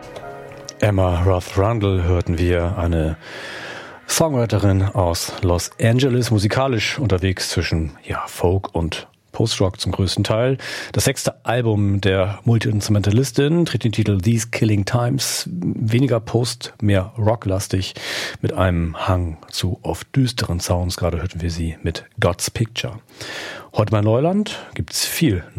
Emma Roth Rundle hörten wir, eine Songwriterin aus Los Angeles, musikalisch unterwegs zwischen Folk und Post-Rock zum größten Teil. Das 6. Album der Multi-Instrumentalistin trägt den Titel These Killing Times. Weniger Post, mehr Rocklastig, mit einem Hang zu oft düsteren Sounds. Gerade hörten wir sie mit God's Picture. Heute bei Neuland gibt's viel